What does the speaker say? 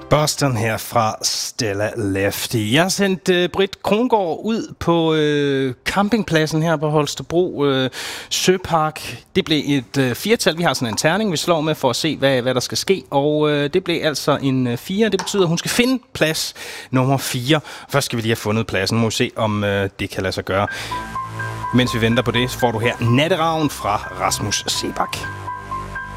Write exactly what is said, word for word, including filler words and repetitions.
Boston her fra Stella Lefty. Jeg har sendt uh, Britt Krongård ud på uh, campingpladsen her på Holstebro uh, Søpark. Det blev et uh, firetal. Vi har sådan en terning, vi slår med for at se, hvad, hvad der skal ske. Og uh, det blev altså en uh, fire. Det betyder, at hun skal finde plads nummer fire. Først skal vi lige have fundet pladsen. Nu må vi se, om uh, det kan lade sig gøre. Mens vi venter på det, så får du her Natteravn fra Rasmus Seebach.